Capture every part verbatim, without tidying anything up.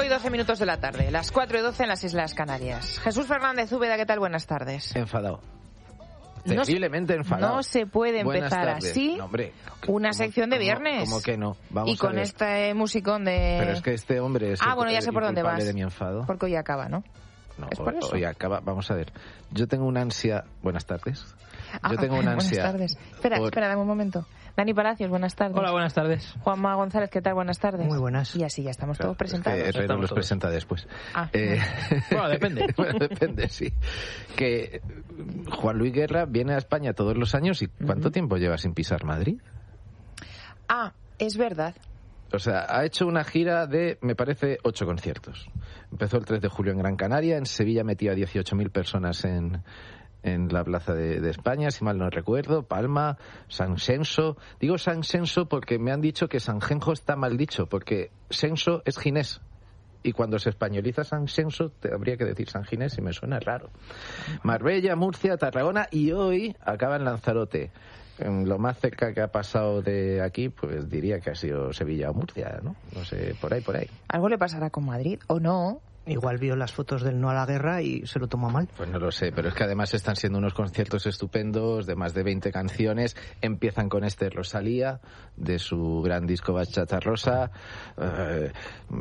doce minutos de la tarde, las cuatro y doce en las Islas Canarias. Jesús Fernández Úbeda, ¿qué tal? Buenas tardes. Enfadado. Terriblemente no, enfadado. No se puede Buenas empezar tardes. así no, hombre, una ¿cómo, sección de viernes. ¿Cómo que no? Vamos y con a ver. este musicón de... Pero es que este hombre es ah, el, bueno, ya sé por dónde vas. De mi enfado. Porque hoy acaba, ¿no? No, ¿Es por eso? Hoy acaba. Vamos a ver. Yo tengo una ansia... Buenas tardes. Ah, Yo tengo una ansia... Buenas tardes. Espera, por... espera, dame un momento. Dani Palacios, buenas tardes. Hola, buenas tardes. Juanma González, ¿qué tal? Buenas tardes. Muy buenas. Y así ya estamos Claro, todos presentados. Es que Herrero Estamos los todos. presenta después. Ah, eh... Bueno, depende. bueno, depende, sí. Que Juan Luis Guerra viene a España todos los años y ¿cuánto uh-huh. tiempo lleva sin pisar Madrid? Ah, es verdad. O sea, ha hecho una gira de, me parece, ocho conciertos. Empezó el tres de julio en Gran Canaria, en Sevilla metió a dieciocho mil personas en, en la Plaza de, de España, si mal no recuerdo, Palma, San Senso. Digo San Senso porque me han dicho que San Genjo está mal dicho, porque Senso es ginés. Y cuando se españoliza San Senso, te habría que decir San Ginés y me suena raro. Marbella, Murcia, Tarragona y hoy acaba en Lanzarote. Lo más cerca que ha pasado de aquí, pues diría que ha sido Sevilla o Murcia, ¿no? No sé, por ahí, por ahí. ¿Algo le pasará con Madrid o no? Igual vio las fotos del no a la guerra y se lo tomó mal. Pues no lo sé, pero es que además están siendo unos conciertos estupendos de más de veinte canciones. Empiezan con este Rosalía, de su gran disco Bachata Rosa. Eh,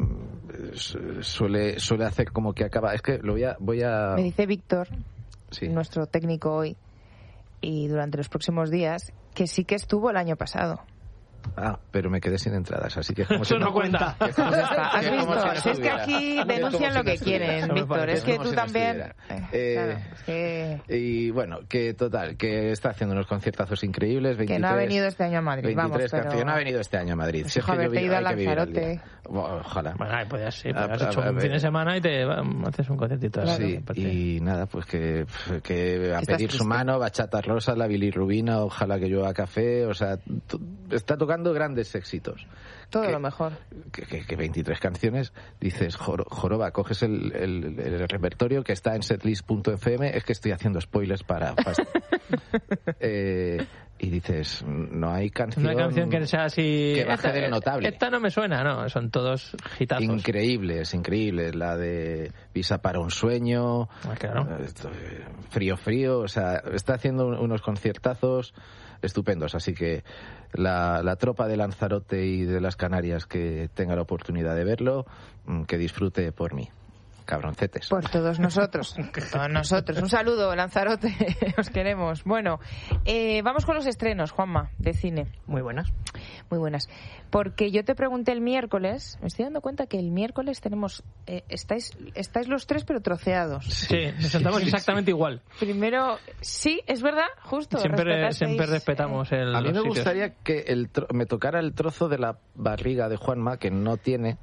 suele, suele hacer como que acaba... Es que lo voy a... Voy a... Me dice Víctor, sí. nuestro técnico hoy, y durante los próximos días, que sí que estuvo el año pasado. Ah, pero me quedé sin entradas, así que... Como Eso si no no cuenta. Pues ya está. ¿Has visto? Como si no Si es que estuviera. aquí denuncian Como lo que si no quieren, estuviera. Víctor. Es que Como tú si no también... estuviera. Eh, claro, Eh, es que... Y bueno, que total, que está haciendo unos conciertazos increíbles. veintitrés, que no ha venido este año a Madrid, vamos, veintitrés pero... canciones. No ha venido este año a Madrid. Si es que haberte yo vi- ido a hay que vivir al Lanzarote. día. Ojalá. Bueno, ay, podías, sí, Ah, podías ah, hecho ah, un ah, fin de eh. semana y te va, haces un conciertito. Claro. Sí, y nada, pues que, que a Estás pedir su triste. mano, Bachata Rosa, la bilirrubina, ojalá que llueva café, o sea, t- está tocando grandes éxitos. Todo que, lo mejor. Que, que, que veintitrés canciones, dices, joro, joroba, coges el, el, el repertorio que está en setlist punto efe eme, es que estoy haciendo spoilers para... para eh, y dices, no hay canción... Una canción que sea así... que baje esta, del notable. Esta no me suena, no, son todos hitazos. Increíbles, increíbles. La de Visa para un sueño, Ah, claro. eh, Frío Frío, o sea, está haciendo un- unos conciertazos estupendos, así que la, la tropa de Lanzarote y de las Canarias que tenga la oportunidad de verlo, mm, que disfrute por mí. Cabroncetes. Por todos nosotros, por todos nosotros. Un saludo, Lanzarote, os queremos. Bueno, eh, vamos con los estrenos, Juanma, de cine. Muy buenas. Muy buenas. Porque yo te pregunté el miércoles, me estoy dando cuenta que el miércoles tenemos, eh, estáis, estáis los tres pero troceados. Sí, nos sentamos exactamente igual. Primero, sí, es verdad, justo. Siempre, respetasteis, siempre respetamos el, A mí los me sitios. gustaría que el tro- me tocara el trozo de la barriga de Juanma, que no tiene.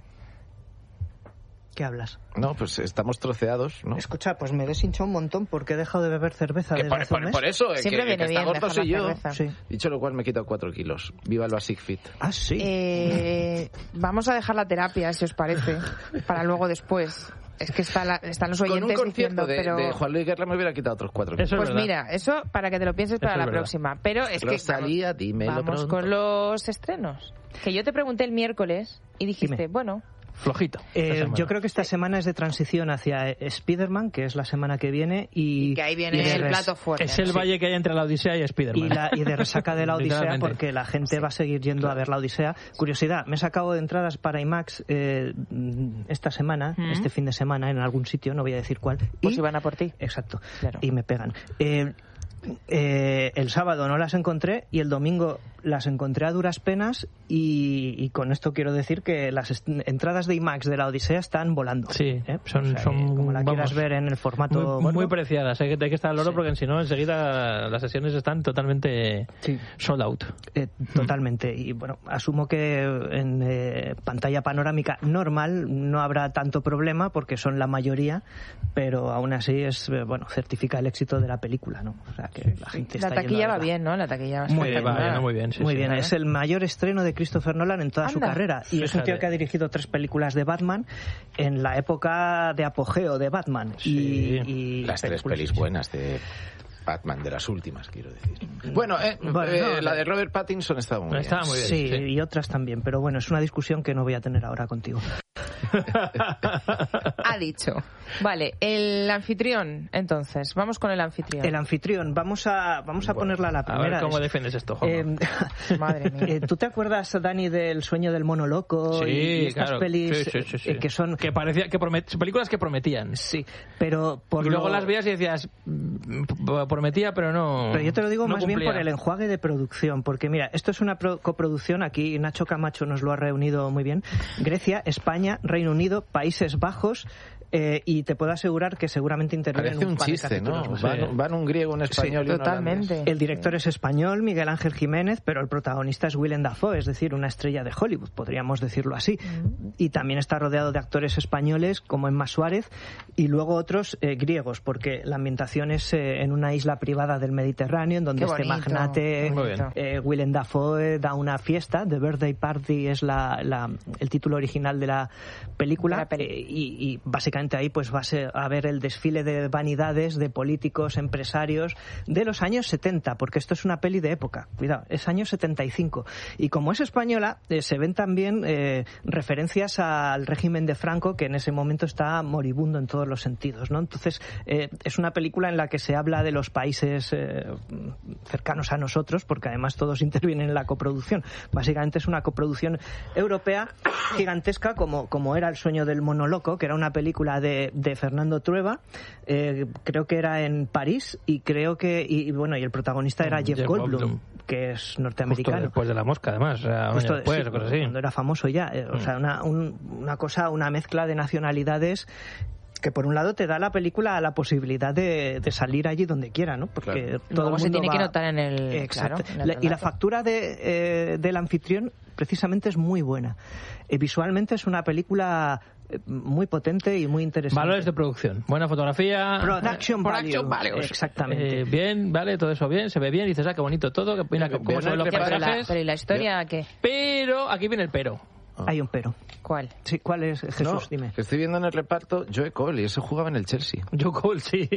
¿Qué hablas? No, pues estamos troceados, ¿no? Escucha, pues me deshincha un montón porque he dejado de beber cerveza Que desde por, hace un por- mes. por eso, eh, Siempre que, viene que está bien gordo dejar soy la yo. cerveza. Sí. Dicho lo cual, me he quitado cuatro kilos. Viva el Basic Fit. Ah, sí. Eh, vamos a dejar la terapia, si os parece, para luego después. Es que está la- están los Con un oyentes concierto diciendo, de, pero... de Juan Luis Guerra me hubiera quitado otros cuatro kilos. Eso es Pues verdad. mira, eso para que te lo pienses para Eso la es verdad. próxima. Pero es que Rosalía, vamos, dímelo vamos pronto. con los estrenos. Que yo te pregunté el miércoles y dijiste, Dime. bueno, Flojito. Eh, esta semana. yo creo que esta semana es de transición hacia eh, Spider-Man, que es la semana que viene, y, que ahí viene y de el res- plato fuerte. Es el ¿no? valle que hay entre la Odisea y Spiderman. y, la, y de resaca de la Odisea, Literalmente. porque la gente va a seguir yendo a ver la Odisea. Curiosidad, me he sacado de entradas para IMAX eh, esta semana, ¿Mm? este fin de semana, en algún sitio, no voy a decir cuál. Pues y, si van a por ti. Exacto, Claro. y me pegan. Eh, eh, el sábado no las encontré y el domingo las encontré a duras penas y, y con esto quiero decir que las est- entradas de IMAX de la Odisea están volando. Sí, ¿eh? son- O sea, son, que como la quieras vamos, ver en el formato Muy, gordo. muy preciadas, hay que, hay que estar al oro Sí. porque si no enseguida las sesiones están totalmente Sí. sold out. Eh, totalmente. Y bueno, asumo que en eh, pantalla panorámica normal no habrá tanto problema porque son la mayoría, pero aún así es eh, bueno, certifica el éxito de la película, ¿no? O sea, que la gente La está taquilla yendo a va verla. bien, ¿no? La taquilla va Muy bien, va espectacular. bien, muy bien. Sí, Muy sí. bien, es el mayor estreno de Christopher Nolan en toda su Anda. carrera y es un Fíjate. tío que ha dirigido tres películas de Batman en la época de apogeo de Batman. Sí. y, y Las tres películas- pelis buenas de Batman, de las últimas, quiero decir. Bueno, eh, Bueno, eh, no, la no. de Robert Pattinson estaba muy Estaba bien. muy bien. Sí, sí. y otras también, pero bueno, es una discusión que no voy a tener ahora contigo. Ha dicho. Vale, el anfitrión, entonces. Vamos con el anfitrión. El anfitrión, vamos a vamos a bueno, ponerla a la primera. A ver cómo defiendes esto, Juan. Eh, Madre mía. ¿Tú te acuerdas, Dani, del Sueño del mono loco? Sí, y estas claro. pelis sí, sí, sí, sí. Eh, que son... Que parecía, que promet... películas que prometían. Sí, pero por y luego lo... las veías y decías, prometía, pero no. Pero yo te lo digo no más cumplía. bien por el enjuague de producción, porque mira, esto es una pro- coproducción, aquí Nacho Camacho nos lo ha reunido muy bien. Grecia, España, Reino Unido, Países Bajos. Eh, y te puedo asegurar que seguramente intervienen Parece un, un par de chiste, ¿no? capítulos. Van, van un griego, un español Sí, y un totalmente. holandés. El director es español, Miguel Ángel Jiménez, pero el protagonista es Willem Dafoe, es decir, una estrella de Hollywood, podríamos decirlo así. Mm. Y también está rodeado de actores españoles como Emma Suárez y luego otros eh, griegos, porque la ambientación es eh, en una isla privada del Mediterráneo, en donde Qué este bonito, magnate eh, Willem Dafoe da una fiesta. The Birthday Party es la, la, el título original de la película, de la peli- eh, y, y básicamente ahí pues va a, ser, a ver el desfile de vanidades de políticos, empresarios de los años setenta, porque esto es una peli de época, cuidado, es años setenta y cinco. Y como es española, eh, se ven también eh, referencias al régimen de Franco, que en ese momento está moribundo en todos los sentidos, ¿no? Entonces, eh, es una película en la que se habla de los países eh, cercanos a nosotros, porque además todos intervienen en la coproducción. Básicamente es una coproducción europea gigantesca, como, como era El sueño del mono loco, que era una película de, de Fernando Trueba, eh, creo que era en París, y creo que, y, y bueno, y el protagonista era Jeff, Jeff Goldblum, Goldblum, que es norteamericano. Justo después de La Mosca, además, o sea, Justo, después, sí, cosas así. cuando era famoso ya, eh, o Mm. sea, una, un, una cosa, una mezcla de nacionalidades que por un lado te da la película la posibilidad de, de salir allí donde quiera, ¿no? Porque Claro. todo Luego el se mundo tiene va... que notar en el, Exacto. claro, en el La- y la relato. factura de, eh, del anfitrión precisamente es muy buena. Eh, visualmente es una película eh, muy potente y muy interesante. Valores de producción, buena fotografía, Production eh, value. production values. Exactamente. Eh, bien, vale, todo eso bien, se ve bien, dices, ah, qué bonito todo, que mira, Bien, cómo se ven los bien, Pero la, personajes. pero ¿y la historia qué? Pero aquí viene el pero. Hay un pero. ¿Cuál? Sí, ¿cuál es, Jesús? No, Dime. que estoy viendo en el reparto Joe Cole y ese jugaba en el Chelsea. Joe Cole, sí.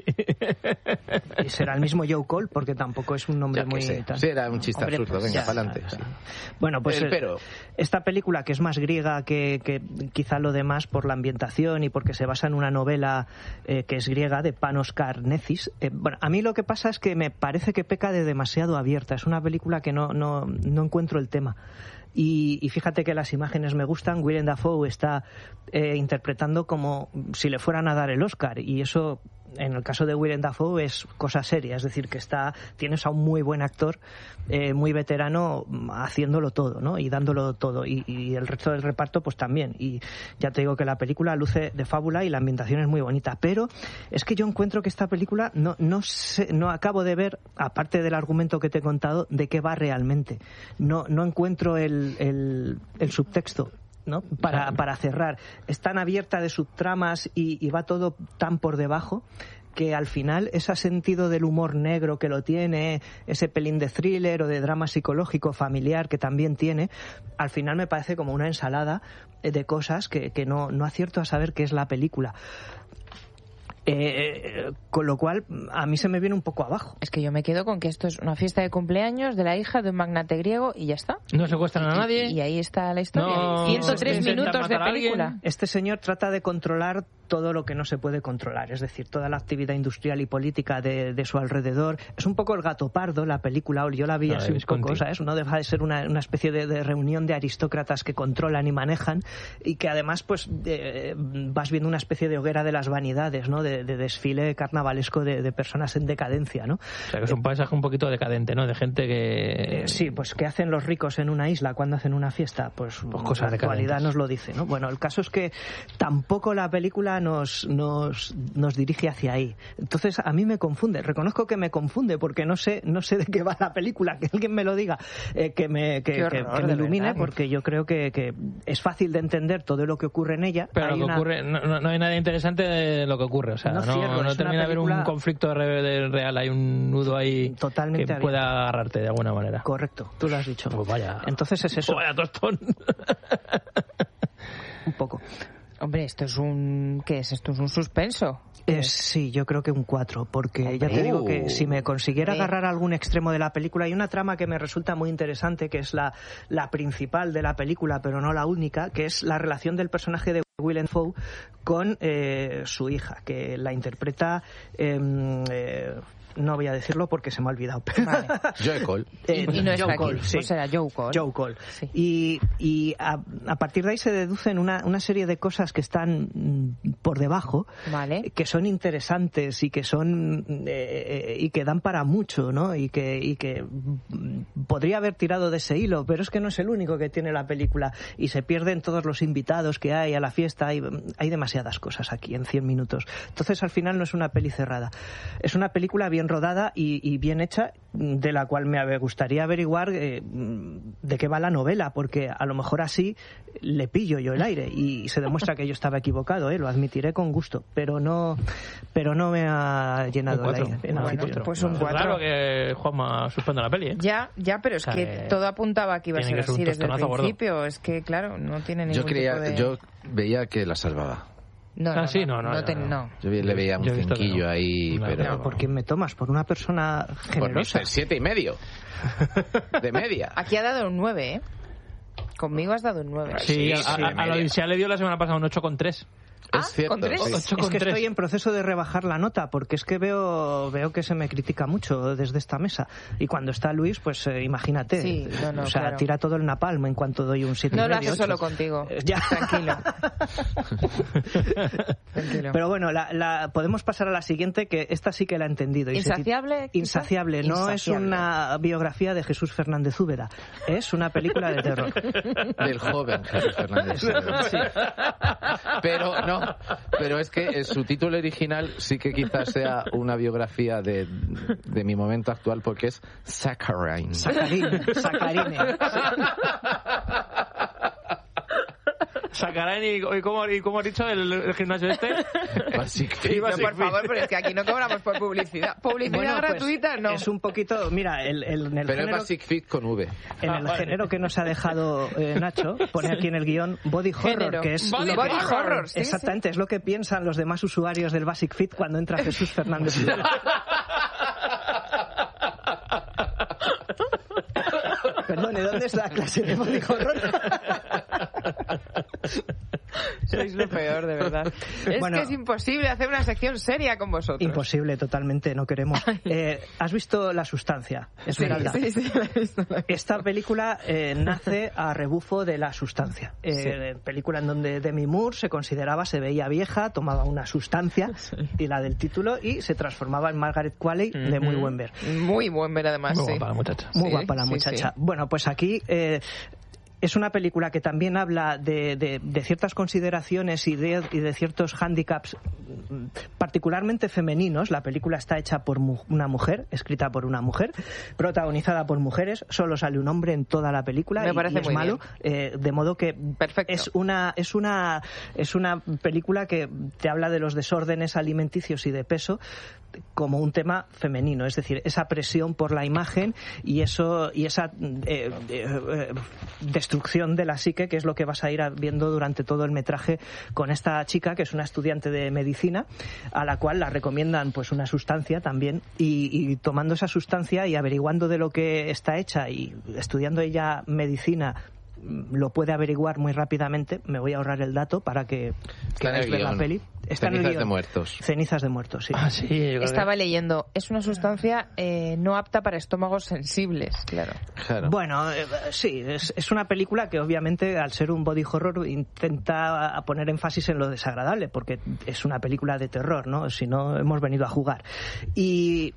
Y será el mismo Joe Cole, porque tampoco es un nombre Ya que muy... sé. tal. Sí, era un chiste Hombre, absurdo, pues venga, ya, para adelante. ya, Sí. ya. Bueno, pues El eh, pero. esta película, que es más griega que, que quizá lo demás por la ambientación y porque se basa en una novela eh, que es griega, de Panos Karnezis, eh, bueno, a mí lo que pasa es que me parece que peca de demasiado abierta. Es una película que no, no, no encuentro el tema. Y, y fíjate que las imágenes me gustan. Willem Dafoe está eh, interpretando como si le fueran a dar el Oscar, y eso, en el caso de Willem Dafoe, es cosa seria. Es decir, que está tienes a un muy buen actor, eh, muy veterano, haciéndolo todo, ¿no? Y dándolo todo. Y, y el resto del reparto, pues también. Y ya te digo que la película luce de fábula y la ambientación es muy bonita. Pero es que yo encuentro que esta película no, no, sé, no acabo de ver, aparte del argumento que te he contado, de qué va realmente. No, no encuentro el, el, el subtexto, ¿no? Para, para cerrar. Es tan abierta de subtramas y, y va todo tan por debajo, que al final ese sentido del humor negro que lo tiene, ese pelín de thriller o de drama psicológico familiar que también tiene, al final me parece como una ensalada de cosas que, que no, no acierto a saber qué es la película. Eh, con lo cual, a mí se me viene un poco abajo. Es que yo me quedo con que esto es una fiesta de cumpleaños de la hija de un magnate griego y ya está. No secuestran a Y- nadie. Y, y ahí está la historia. No ciento tres intentan minutos de matar a alguien. película. Este señor trata de controlar todo lo que no se puede controlar, es decir, toda la actividad industrial y política de, de su alrededor. Es un poco el Gato Pardo, la película, yo la vi Ah, así un Visconti. poco, ¿sabes? No deja de ser una, una especie de, de reunión de aristócratas que controlan y manejan, y que además pues eh, vas viendo una especie de hoguera de las vanidades, ¿no? De, de desfile carnavalesco de, de personas en decadencia, ¿no? O sea, que es un paisaje un poquito decadente, ¿no? De gente que... Eh, sí, pues ¿qué hacen los ricos en una isla cuando hacen una fiesta? Pues, Pues cosas la actualidad decadentes. nos lo dice, ¿no? Bueno, el caso es que tampoco la película nos, nos, nos dirige hacia ahí. Entonces a mí me confunde, reconozco que me confunde porque no sé no sé de qué va la película, que alguien me lo diga, eh, que me, que, Qué horror, que- que me de ilumine, verdad. porque yo creo que, que es fácil de entender todo lo que ocurre en ella. Pero Hay lo que una- ocurre, no, no- no hay nada interesante de lo que ocurre, o sea, No no, cierro, no es una termina de haber un película- conflicto re- de- real, hay un nudo ahí Totalmente que abierto. pueda agarrarte de alguna manera. Correcto, tú lo has dicho. Pues vaya. Entonces es eso. Vaya tostón. Un poco. Hombre, esto es un... ¿Qué es? Esto es un suspenso. Es, sí, yo creo que un cuatro, porque Hombre. ya te digo que si me consiguiera Hombre. agarrar algún extremo de la película, hay una trama que me resulta muy interesante, que es la, la principal de la película, pero no la única, que es la relación del personaje de Willem Dafoe con eh, su hija, que la interpreta... Eh, eh, no voy a decirlo porque se me ha olvidado. Vale. Joe Cole. Eh, y no es Joe aquí. Cole, sí. O sea, Joe Cole. Joe Cole. Sí. Y, y a, a partir de ahí se deducen una, una serie de cosas que están mm, por debajo, vale. que son interesantes y que son eh, y que dan para mucho, ¿no? Y que, y que mm, podría haber tirado de ese hilo, pero es que no es el único que tiene la película y se pierden todos los invitados que hay a la fiesta. Hay, hay demasiadas cosas aquí en cien minutos. Entonces, al final no es una peli cerrada. Es una película bien rodada y, y bien hecha, de la cual me gustaría averiguar eh, de qué va la novela, porque a lo mejor así le pillo yo el aire y se demuestra que yo estaba equivocado, ¿eh? Lo admitiré con gusto, pero no pero no me ha llenado el aire. En bueno, pues un cuatro. Claro que Juanma suspende la peli, ¿eh? Ya, ya, pero es o sea, que todo apuntaba que iba a ser así desde el principio. Gordo. Es que, claro, no tiene ningún yo creía, tipo de... Yo veía que la salvaba. No, ah, no, sí, no, no, no, no, te, no. no. Yo le veía un yo cinquillo no. ahí, Claro, pero... ¿Por quién me tomas? ¿Por una persona generosa? Por siete y medio. De media. Aquí ha dado un nueve, ¿eh? Conmigo has dado un nueve. Sí, sí, a, sí, a, a la Odisea le dio la semana pasada un ocho coma tres. Ah, es cierto. ¿con tres? Sí. ocho con es que tres. estoy en proceso de rebajar la nota, porque es que veo veo que se me critica mucho desde esta mesa. Y cuando está Luis, pues eh, imagínate. Sí, no, no, o sea, claro. tira todo el napalm en cuanto doy un siete. No y lo medio, hace solo contigo. Eh, ya. Tranquilo. Tranquilo. Pero bueno, la, la, podemos pasar a la siguiente, que esta sí que la he entendido. ¿Insaciable? Insaciable. No Insaciable. Es una biografía de Jesús Fernández Úbeda. Es una película de terror. Del joven Jesús Fernández Úbeda. Sí. Pero no, pero es que su título original sí que quizás sea una biografía de, de mi momento actual, porque es Saccharine. Sacarine. Sacarine. Sacarán y, y ¿cómo, y cómo has dicho el, el gimnasio este? Basic Fit. No, por favor, pero es que aquí no cobramos por publicidad. ¿Publicidad Bueno, pues, gratuita? No. Es un poquito, mira, el, el, en el Pero género, es Basic Fit con V. en el Ah, vale. género que nos ha dejado eh, Nacho, pone aquí en el guión body horror, Género. que es Body, lo que- body horror, sí, exactamente, es lo que piensan los demás usuarios del Basic Fit cuando entra Jesús Fernández. Perdone, ¿dónde es la clase de body horror? Sois lo peor, de verdad. Es Bueno. que es imposible hacer una sección seria con vosotros. Imposible, totalmente, no queremos. Eh, ¿Has visto La Sustancia, Esmeralda? Sí, sí, sí, la he visto, la he visto. Esta película eh, nace a rebufo de La Sustancia. Eh, Película en donde Demi Moore se consideraba, se veía vieja, tomaba una sustancia, y la del título, y se transformaba en Margaret Qualley de muy buen ver. Muy buen ver, además, Muy sí. guapa la muchacha. Muy Sí, guapa la sí, muchacha. sí. Bueno, pues aquí... Eh, es una película que también habla de, de, de ciertas consideraciones y de, y de ciertos hándicaps mm, particularmente femeninos. La película está hecha por mu- una mujer, escrita por una mujer, protagonizada por mujeres. Solo sale un hombre en toda la película. Me y, parece y es muy malo. Eh, de modo que Perfecto. es una es una es una película que te habla de los desórdenes alimenticios y de peso como un tema femenino, es decir, esa presión por la imagen y eso y esa eh, eh, eh, destrucción de la psique, que es lo que vas a ir viendo durante todo el metraje con esta chica que es una estudiante de medicina a la cual la recomiendan pues una sustancia también y, y tomando esa sustancia y averiguando de lo que está hecha y estudiando ella medicina lo puede averiguar muy rápidamente. Me voy a ahorrar el dato para que Está en el queráis ver la guión. peli. Está en el Cenizas guión. de muertos. Cenizas de muertos, sí. Ah, sí, yo creo Estaba que... leyendo, es una sustancia eh, no apta para estómagos sensibles, claro. Claro. Bueno, eh, sí, es, es una película que obviamente al ser un body horror intenta poner énfasis en lo desagradable, porque es una película de terror, ¿no? Si no, hemos venido a jugar. Y...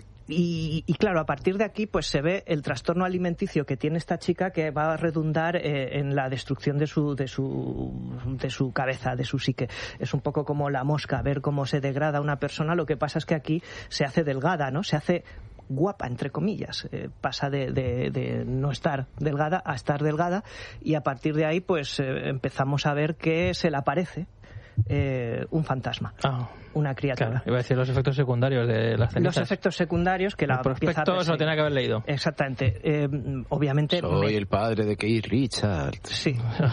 Y, y claro, a partir de aquí pues se ve el trastorno alimenticio que tiene esta chica, que va a redundar eh, en la destrucción de su, de su de su cabeza, de su psique. Es un poco como la mosca, ver cómo se degrada una persona. Lo que pasa es que aquí se hace delgada, ¿no? Se hace guapa, entre comillas. Eh, pasa de, de, de no estar delgada a estar delgada, y a partir de ahí pues eh, empezamos a ver que se le aparece eh, un fantasma, Ah, una criatura. claro. Iba a decir los efectos secundarios de las cenizas. Los efectos secundarios que la El prospecto eso lo tenía que haber leído. Exactamente. Eh, obviamente... Soy me... el padre de Keith Richards. Sí.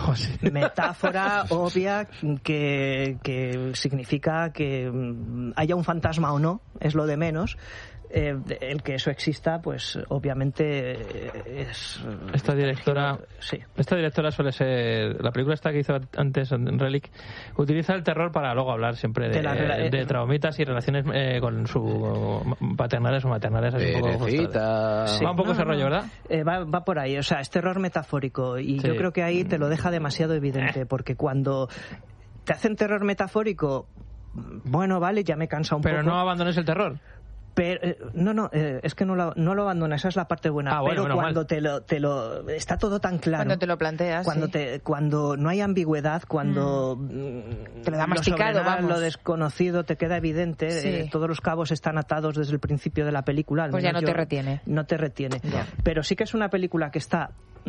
Metáfora obvia que, que significa que haya un fantasma o no, es lo de menos. Eh, el que eso exista, pues obviamente es... Esta directora, sí. esta directora suele ser, la película esta que hizo antes en Relic, utiliza el terror para luego hablar siempre de, De la rela- de traumitas y relaciones eh, con su paternales o maternales así un poco Bebecita. frustradas. Va un poco ese rollo, ¿verdad? Eh, va, va por ahí, o sea, es terror metafórico y Sí. yo creo que ahí te lo deja demasiado evidente, porque cuando te hacen terror metafórico, bueno, vale, ya me cansa un Pero poco. no abandones el terror. Pero, eh, no, no, eh, es que no lo, no lo abandona, esa es la parte buena. Ah, bueno, pero menos cuando mal. te lo, te lo... Está todo tan claro. Cuando te lo planteas, Cuando, sí. te, cuando no hay ambigüedad, cuando... mm, Te lo da lo masticado, sobrenatural, vamos. lo desconocido te queda evidente, Sí. eh, todos los cabos están atados desde el principio de la película. al Pues ya menos no te yo- retiene. No te retiene. Ya. Pero sí que es una película que está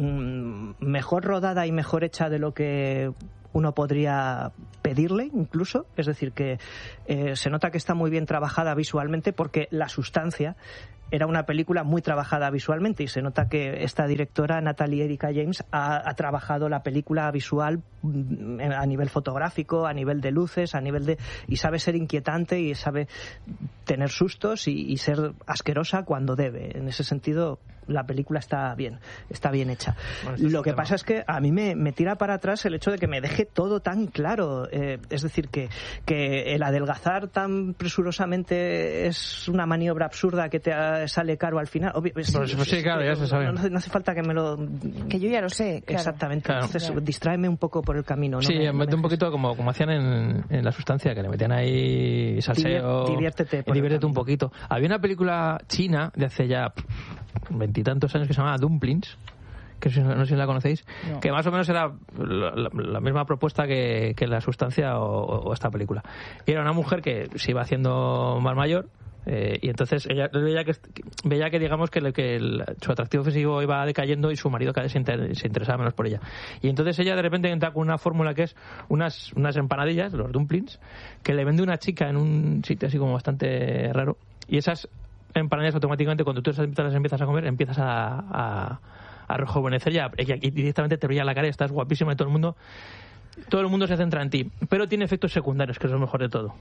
mm, mejor rodada y mejor hecha de lo que uno podría pedirle incluso, es decir que eh, se nota que está muy bien trabajada visualmente porque la sustancia era una película muy trabajada visualmente y se nota que esta directora, Natalie Erika James, ha, ha trabajado la película visual mm, a nivel fotográfico, a nivel de luces, a nivel de... y sabe ser inquietante y sabe tener sustos y, y ser asquerosa cuando debe. En ese sentido, la película está bien, está bien hecha. Bueno, este es Lo un que tema. pasa es que a mí me, me tira para atrás el hecho de que me deje todo tan claro. Eh, es decir, que, que el adelgazar tan presurosamente es una maniobra absurda que te ah, sale caro al final. Obvio, Pues- pues sí, claro, ya se sabe. No, no hace- no hace falta que me lo... Que yo ya lo sé, claro. Exactamente. Claro. Entonces, Ya. distráeme un poco por el camino. ¿no? Sí, Me- mete me un dejes- poquito como, como hacían en, en La Sustancia, que le metían ahí salseo. Divier- diviértete por y el diviértete un camino. poquito. Había una película china de hace ya veintitantos años que se llamaba Dumplings, que si- no sé si la conocéis, No. que más o menos era la, la- la misma propuesta que, que La Sustancia o, o esta película. Y era una mujer que se iba haciendo más mayor. Eh, y entonces ella veía que, veía que digamos que, el- que el- su atractivo físico iba decayendo y su marido cada vez se, inter- se interesaba menos por ella. Y entonces ella de repente entra con una fórmula que es unas, unas empanadillas, los dumplings, que le vende una chica en un sitio así como bastante raro. Y esas empanadillas automáticamente cuando tú las las empiezas a comer empiezas a, a, a rejuvenecer ya, y directamente te brilla la cara y estás guapísima y todo el mundo todo el mundo se centra en ti. Pero tiene efectos secundarios, que es lo mejor de todo.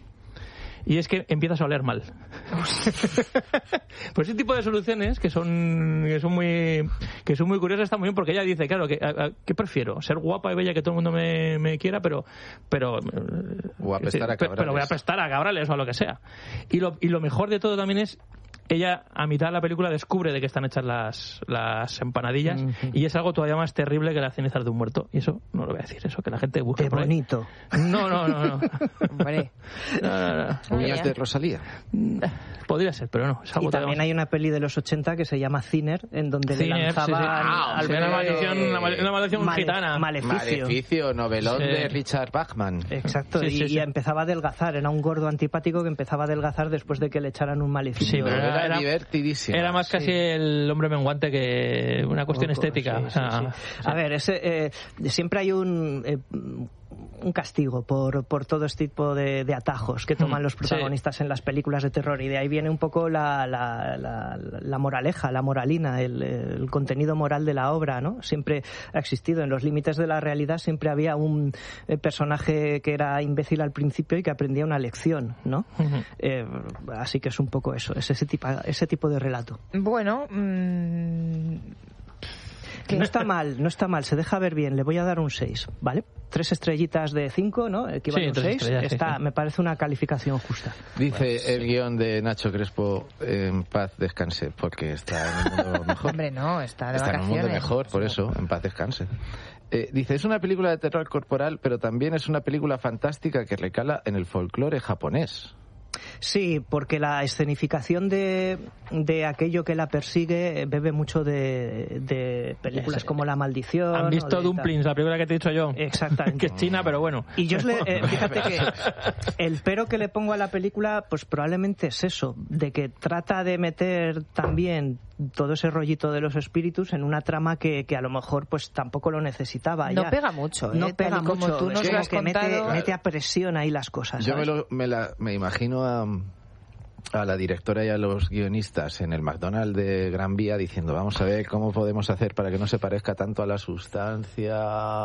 Y es que empiezas a oler mal. Pues ese tipo de soluciones que son que son muy que son muy curiosas están muy bien porque ella dice, claro, que a- a- ¿qué prefiero? Ser guapa y bella que todo el mundo me, me quiera, pero pero eh, O apestar a pero- pero voy a cabrales. apestar a cabrales o a lo que sea. Y lo y lo mejor de todo también es ella a mitad de la película descubre de qué están hechas las, las empanadillas Ujú. y es algo todavía más terrible que las cenizas de un muerto. Y eso no lo voy a decir, eso que la gente busque Qué por ahí. bonito. No, no, no, no. Hombre. No, no, no. Uñas ya. de Rosalía. Podría ser, pero no. Es algo Y también todavía hay una peli de los ochenta que se llama Thinner, en donde Thinner, le sí, sí. lanzaban Ah, al sí, bebé- una maldición- una mal- una maldición Male- gitana. Maleficio. Maleficio, novelón Sí. de Richard Bachman. Exacto, Sí, y, sí, sí. y empezaba a adelgazar, era un gordo antipático que empezaba a adelgazar después de que le echaran un maleficio. Sí, pero Era, era- divertidísimo. Era más casi Sí. el hombre menguante que una cuestión Poco, estética. sí, o sea, sí, sí. A ver, ese, eh, siempre hay un, eh, un castigo por, por todo este tipo de, de atajos que toman Mm, los protagonistas en las películas de terror, y de ahí viene un poco la, la, la, la moraleja, la moralina, el, el contenido moral de la obra, ¿no? Siempre ha existido. En los límites de la realidad siempre había un eh, personaje que era imbécil al principio y que aprendía una lección, ¿no? Ujú. Eh, así que es un poco eso, es ese tipo, ese tipo de relato. Bueno, mm, Que no está mal, no está mal, se deja ver bien. Le voy a dar un seis, ¿vale? Tres estrellitas de cinco, ¿no? Equivale Sí, a un tres seis. estrellas, sí, Está, sí. me parece una calificación justa. Dice el guión de Nacho Crespo, en paz descanse, porque está en un mundo mejor. hombre, no, está de Está en un vacaciones. mundo mejor, por eso, en paz descanse. Eh, dice, es una película de terror corporal, pero también es una película fantástica que recala en el folclore japonés. Sí, porque la escenificación de, de aquello que la persigue eh, bebe mucho de, de películas Ese- como La Maldición. ¿Han o visto de Dumplings, la película que te he dicho yo? Exactamente. Que es china, pero bueno. Y yo os le, eh, fíjate que el pero que le pongo a la película, pues probablemente es eso, de que trata de meter también todo ese rollito de los espíritus en una trama que, que a lo mejor pues tampoco lo necesitaba. No ya. pega mucho, ¿eh? No pega Tal y como mucho. tú nos Es lo has que mete, contado. mete a presión ahí las cosas. Yo me, ¿sabes? lo, me, la, me imagino a, a la directora y a los guionistas en el McDonald's de Gran Vía diciendo, vamos a ver cómo podemos hacer para que no se parezca tanto a la sustancia.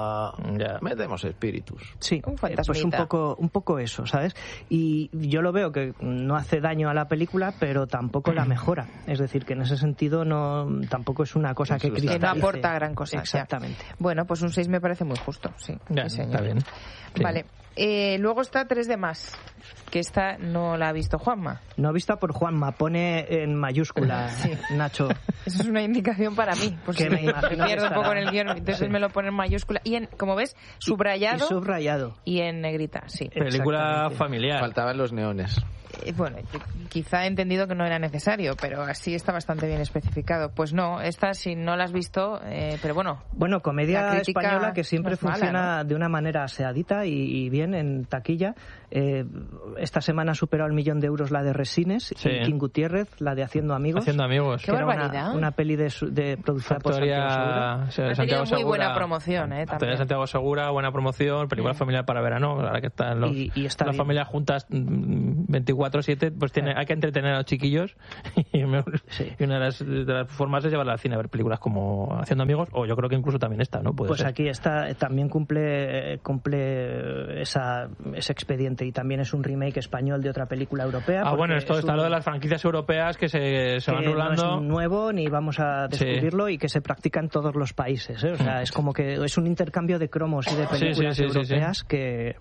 Ya. Metemos espíritus. Sí, Un eh, fantasmita. pues un poco, un poco eso, ¿sabes? Y yo lo veo que no hace daño a la película, pero tampoco la mejora. Es decir, que en ese sentido no tampoco es una cosa que Que no cristalice. Que no aporta gran cosa. ya. Exactamente. Bueno, pues un seis me parece muy justo, sí. Ya, Sí, señor. está bien. Sí. Vale. Eh, luego está tres de más, que esta no la ha visto Juanma. No vista por Juanma, pone en mayúscula, Sí. Nacho. Eso es una indicación para mí. Pues Que si me me, imagino pierdo un que poco en estará. el guión, entonces Sí. me lo pone en mayúscula. Y, en, como ves, subrayado Y subrayado. y en negrita, sí. Película Exactamente. familiar. Faltaban los neones. Eh, Bueno, yo quizá he entendido que no era necesario, pero así está bastante bien especificado. Pues no, esta si no la has visto, eh, pero bueno. Bueno, comedia La crítica española que siempre no es mala, funciona de una manera aseadita y, y bien en taquilla. Eh, esta semana ha superado el millón de euros la de Resines Sí. y King Gutiérrez, la de Haciendo Amigos. Haciendo amigos. Qué que era barbaridad. Una, una peli de, su- de producida por Santiago Segura. Factoría Ha tenido Santiago muy Segura. buena promoción, eh, Factoría también. Santiago Segura, buena promoción, película familiar para verano, ahora que están los, Y- y está las bien. familias juntas mm, veinticuatro siete, pues tiene, hay que entretener a los chiquillos y, me- Sí. y una de las, de las formas es llevarla al cine a ver películas como Haciendo Amigos, o yo creo que incluso también esta, ¿no? Puede Pues ser. aquí está, también cumple, eh, cumple esa, ese expediente y también es un remake español de otra película europea. Ah, porque bueno, esto es está un- lo de las franquicias europeas que se, se van que no rulando. es nuevo ni vamos a descubrirlo y que se practica en todos los países. ¿eh? O sea, es como que es un intercambio de cromos y de Sí, sí, películas sí, sí, sí. europeas Que,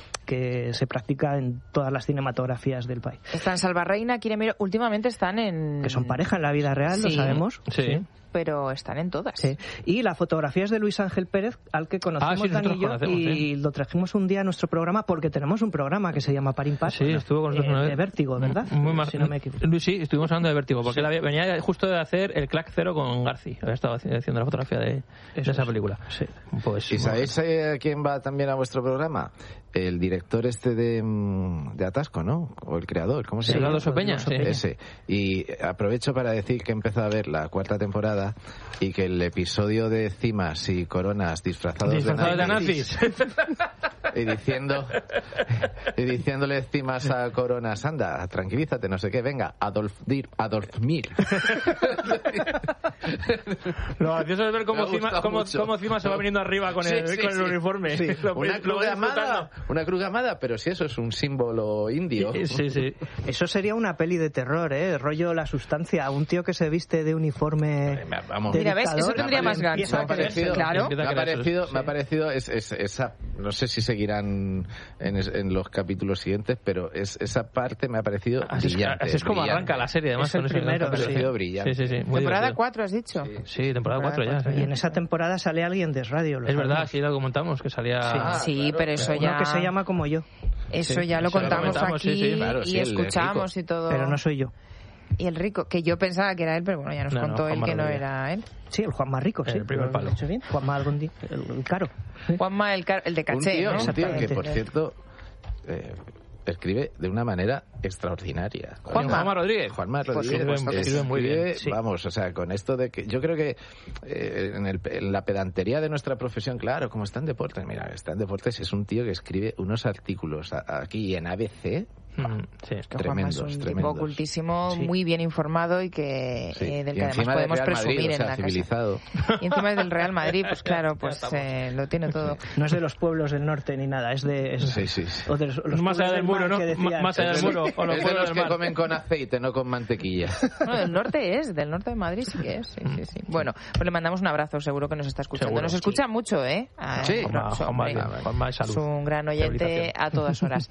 que se practica en todas las cinematografías del país. Está en Salvarreina, Quiremiro, últimamente están en... Que son pareja en la vida real, lo Sí. sabemos. Sí. Pero están en todas. Sí. Y la fotografía es de Luis Ángel Pérez, al que conocemos Ah, sí, nosotros Dani y yo, conocemos, y sí. lo trajimos un día a nuestro programa porque tenemos un programa que se llama Par Impar. Sí, estuvo con nosotros eh, una vez. de Vértigo, ¿verdad? Muy mar... Si no me equivoco. Sí, estuvimos hablando de Vértigo, porque él había- venía justo de hacer el Clack Cero con Garci. Había estado haci- haciendo la fotografía de, de Eso esa es. película. Sí. Pues, ¿Y sabéis eh, quién va también a vuestro programa? El director este de, mm, de Atasco, ¿no? O el creador, ¿cómo se Sí, llama? Eduardo Sopeña, sí. Ese. Y aprovecho para decir que he empezado a ver la cuarta temporada y que el episodio de cimas y coronas disfrazados, disfrazados de de nazis, nazis. y diciendo y diciéndole cimas a coronas, anda, tranquilízate, no sé qué, venga, Adolf Dir, Adolf Mir. Lo gracioso es ver Me cómo ha Cima, gustado cómo, mucho. cómo Cima se va viniendo arriba con el, Sí, sí, con el sí. uniforme. Sí. Lo- Una lo cruz voy gamada, disfrutando. una cruz gamada, pero si eso es un símbolo indio. Sí, sí. Eso sería una peli de terror, ¿eh? Rollo La Sustancia, un tío que se viste de uniforme. Vamos. de Mira, ¿ves? Eso dictador, tendría más gancho. empieza Me a ha parecido, Claro. Empieza me a ha creer eso, parecido, sí. me ha parecido es, es- esa, no sé si seguirán en, es- en los capítulos siguientes, pero es, esa parte me ha parecido Así es, brillante. así es como brillante. arranca la serie, además. Es el con ese- primero, Me ha parecido sí. brillante. Sí, sí, sí. Muy Temporada divertido. cuatro, has dicho. Sí, temporada cuatro ya. cuatro, sí. Y en esa temporada sale alguien de Radio. lo Es verdad, sabemos. sí lo comentamos, que salía... Ah, sí, claro, pero eso claro. ya... Uno que se llama como yo, Eso Sí, ya lo eso lo contamos comentamos, sí, aquí sí, claro, y sí, el de escuchamos Rico. y todo. pero no soy yo. Y el rico, que yo pensaba que era él, pero bueno, ya nos No, no, contó él Juanma que no Rodríguez. era él. Sí, el Juan más rico, sí. El primer lo palo. he dicho bien. Juan más algún día, el, el caro. Juanma, el, car- el de Un caché, tío, ¿no? un tío que, Exactamente. por cierto, eh, escribe de una manera extraordinaria. Juanma. Juanma Rodríguez. Juanma Por Rodríguez supuesto que escribe muy bien. escribe, Sí. Vamos, o sea, con esto de que yo creo que eh, en, el- en la pedantería de nuestra profesión, claro, como está en deportes, mira, está en deportes, es un tío que escribe unos artículos a- aquí en A B C. Mm, sí. Que Juanma es Tremendos, un tipo tremendos. cultísimo, Sí. muy bien informado y que Sí. eh, del Y que además encima del podemos Real Madrid, presumir o sea, en la casa. civilizado. Y encima es del Real Madrid, pues claro, pues estamos. eh, lo tiene todo. No es de los pueblos del norte ni nada, es de... es- Sí, sí, sí. o de los, los Más allá pueblos del muro, mar ¿no? que decían. Más allá Es del de muro. los- o los es de pueblos los del que mar. comen con aceite, no con mantequilla. No, del norte es, del norte de Madrid sí que es. Sí, sí, sí. Bueno, pues le mandamos un abrazo, seguro que nos está escuchando. Seguro, nos sí. escucha mucho, ¿eh? A- Sí. Juanma, su Juanma, hombre. Juanma, salud. Es un gran oyente Rehabilitación. a todas horas.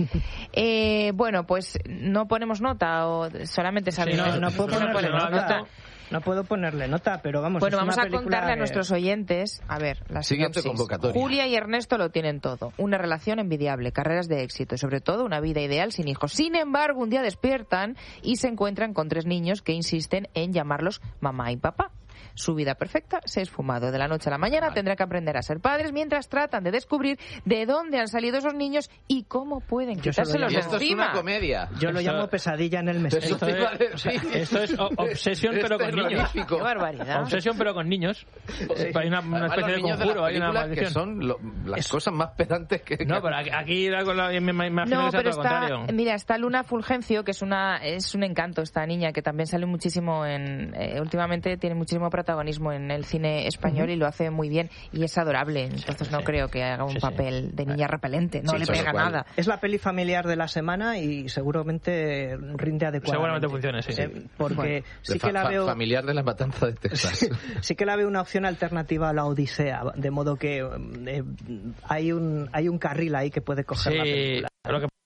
Eh, bueno, pues no ponemos nota o solamente Sí, sabemos. No, no puedo No, ponerle no, no, nota. no. No puedo ponerle nota, pero vamos. Bueno, es vamos una a película contarle a que- nuestros oyentes. A ver, la Siguiente sinopsis. convocatoria. Julia y Ernesto lo tienen todo. Una relación envidiable, carreras de éxito y sobre todo una vida ideal sin hijos. Sin embargo, un día despiertan y se encuentran con tres niños que insisten en llamarlos mamá y papá. Su vida perfecta se ha esfumado. De la noche a la mañana Vale. tendrá que aprender a ser padres mientras tratan de descubrir de dónde han salido esos niños y cómo pueden Yo se lo quitárselos Y de esto es encima. una comedia. Yo lo Esto- llamo pesadilla en el mesero. Eso te iba a decir. O sea, esto es o- obsesión, Es pero con niños. terrorífico. Qué barbaridad. Obsesión, pero con niños. Eh, Hay una, una Además, especie los de niños conjuro, las hay una películas que maldición. son lo- las cosas más pedantes que... No, pero aquí, aquí la- la- me, me imagino No, que sea pero todo lo está, contrario. mira, está Luna Fulgencio, que es una es un encanto esta niña, que también sale muchísimo en, eh, últimamente tiene muchísimo protagonismo en el cine español y lo hace muy bien y es adorable, entonces no sí. creo que haga un Sí, sí. papel de niña repelente, no Sí, le con lo pega cual- nada. Es la peli familiar de la semana y seguramente rinde adecuadamente. Seguramente funcione, sí. Eh, porque De sí fa- que la fa- veo... familiar de la matanza de Texas. Sí que la veo una opción alternativa a la Odisea, de modo que eh, hay un hay un carril ahí que puede coger la Sí, película. lo que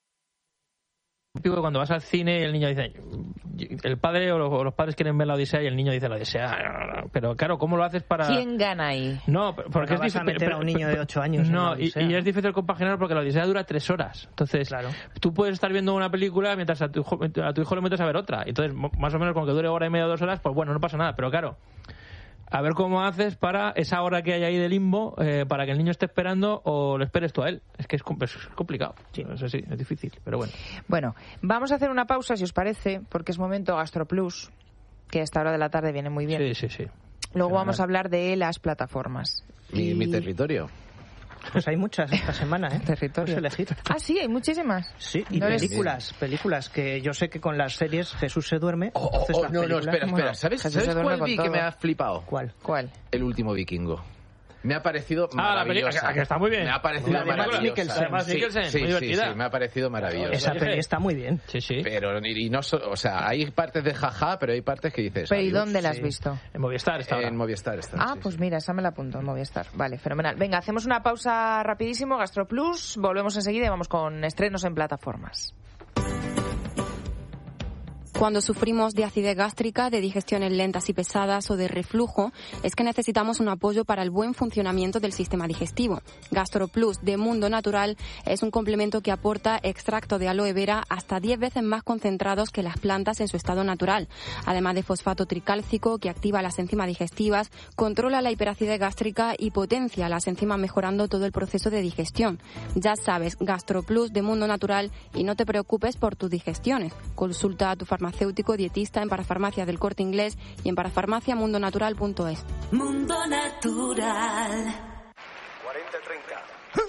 típico cuando vas al cine y el niño dice, el padre o los, o los padres quieren ver la Odisea y el niño dice la Odisea, pero claro, ¿cómo lo haces para...? ¿Quién gana ahí? No, porque Porque es vas a difícil- meter pero- a un niño de ocho años en No, la y, Odisea, y ¿no? es difícil compaginar porque la Odisea dura tres horas. Entonces, Claro. tú puedes estar viendo una película mientras a tu, hijo, a tu hijo le metes a ver otra. Entonces, mo- más o menos con que dure hora y media o dos horas, pues bueno, no pasa nada. Pero claro, a ver cómo haces para esa hora que hay ahí de limbo, eh, para que el niño esté esperando o lo esperes tú a él. Es que es, com- es complicado. Sí, eso sí, es difícil, pero bueno. Bueno, vamos a hacer una pausa, si os parece, porque es momento GastroPlus, que a esta hora de la tarde viene muy bien. Sí, sí, sí. Luego Fenomenal. vamos a hablar de las plataformas. mi, Y- mi territorio. Pues hay muchas esta semana, ¿eh? Territorio. Puedes elegir. Ah, sí, hay muchísimas. Sí, y No eres- películas, películas que yo sé que con las series Jesús se duerme. Oh, oh, entonces oh, las no, no, películas- espera, espera. Bueno, ¿Sabes, Jesús ¿sabes se duerme cuál con vi que todo. me ha flipado? ¿Cuál? ¿Cuál? El último vikingo. Me ha parecido Ah, la película, maravillosa. que- que está muy bien. Me ha parecido La de Mads maravillosa. Mikkelsen. De Mads Sí, Mikkelsen, sí, muy sí, divertida. sí, me ha parecido maravillosa. Esa dije. peli está muy bien. Sí, sí. Pero, y, y no, so- o sea, hay partes de jaja, pero hay partes que dices... ¿Pero y adiós. dónde la has sí. visto? En Movistar está ahora. En Movistar está. Ah, sí, pues sí. mira, esa me la apunto en Movistar. Vale, fenomenal. Venga, hacemos una pausa rapidísimo, GastroPlus, volvemos enseguida y vamos con estrenos en plataformas. Cuando sufrimos de acidez gástrica, de digestiones lentas y pesadas o de reflujo, es que necesitamos un apoyo para el buen funcionamiento del sistema digestivo. GastroPlus de Mundo Natural es un complemento que aporta extracto de aloe vera hasta diez veces más concentrados que las plantas en su estado natural. Además de fosfato tricálcico que activa las enzimas digestivas, controla la hiperacidez gástrica y potencia las enzimas mejorando todo el proceso de digestión. Ya sabes, GastroPlus de Mundo Natural y no te preocupes por tus digestiones. Consulta a tu farmacéutico dietista en Parafarmacia del Corte Inglés y en parafarmacia mundo natural punto es. Mundo Natural. cuarenta treinta.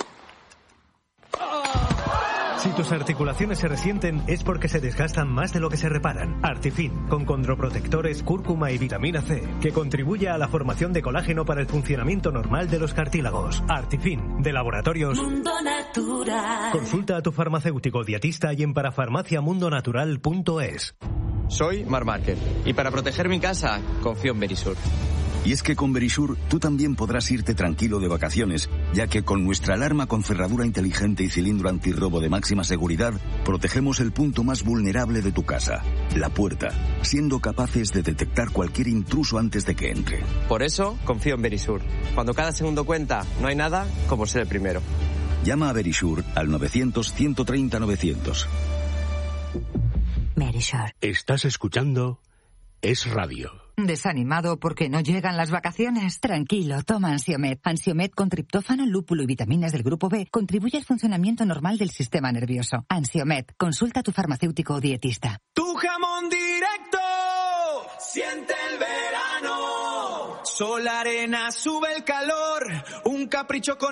Si tus articulaciones se resienten es porque se desgastan más de lo que se reparan. Artifin, con condroprotectores, cúrcuma y vitamina C, que contribuye a la formación de colágeno para el funcionamiento normal de los cartílagos. Artifin, de Laboratorios. Mundo Natural. Consulta a tu farmacéutico dietista y en parafarmacia mundo natural punto es. Soy Mar Márquez y para proteger mi casa confío en Verisur. Y es que con Verisur tú también podrás irte tranquilo de vacaciones, ya que con nuestra alarma con cerradura inteligente y cilindro antirrobo de máxima seguridad, protegemos el punto más vulnerable de tu casa, la puerta, siendo capaces de detectar cualquier intruso antes de que entre. Por eso confío en Verisur. Cuando cada segundo cuenta, no hay nada como ser el primero. Llama a Verisur al novecientos, ciento treinta, novecientos. Verisur. Estás escuchando Es Radio. ¿Desanimado porque no llegan las vacaciones? Tranquilo, toma Ansiomed. Ansiomed con triptófano, lúpulo y vitaminas del grupo B contribuye al funcionamiento normal del sistema nervioso. Ansiomed, consulta a tu farmacéutico o dietista. Tu jamón directo, siente el verano. Sol, arena, sube el calor, un capricho con